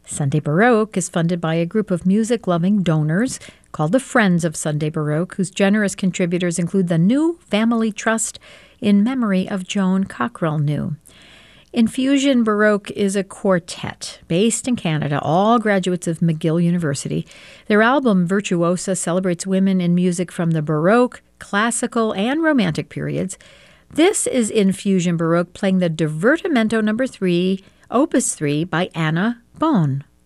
Sunday Baroque is funded by a group of music-loving donors called the Friends of Sunday Baroque, whose generous contributors include the New Family Trust in memory of Joan Cockrell New. Infusion Baroque is a quartet based in Canada, all graduates of McGill University. Their album, Virtuosa, celebrates women in music from the Baroque, classical, and Romantic periods. This is Infusion Baroque playing the Divertimento No. 3, Opus 3 by Anna Bohn.